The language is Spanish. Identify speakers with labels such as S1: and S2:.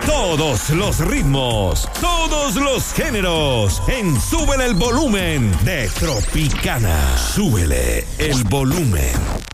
S1: Todos los ritmos, todos los géneros, en Súbele el Volumen de Tropicana. Súbele el volumen.